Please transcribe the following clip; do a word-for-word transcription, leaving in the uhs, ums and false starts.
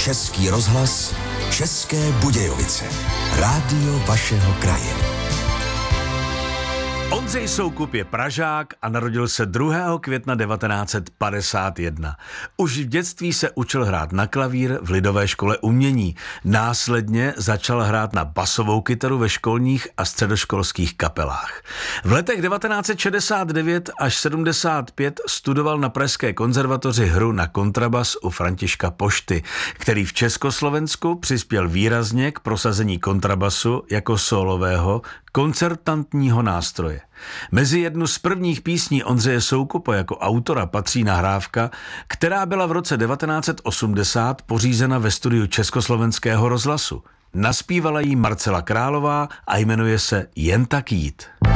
Český rozhlas, České Budějovice. Rádio vašeho kraje. Ondřej Soukup je Pražák a narodil se druhého května devatenáct set padesát jedna. Už v dětství se učil hrát na klavír v Lidové škole umění. Následně začal hrát na basovou kytaru ve školních a středoškolských kapelách. V letech devatenáct set šedesát devět až sedmdesát pět studoval na Pražské konzervatoři hru na kontrabas u Františka Pošty, který v Československu přispěl výrazně k prosazení kontrabasu jako sólového koncertantního nástroje. Mezi jednu z prvních písní Ondřeje Soukupa jako autora patří nahrávka, která byla v roce devatenáct set osmdesát pořízena ve studiu Československého rozhlasu. Naspívala jí Marcela Králová a jmenuje se Jen tak jít.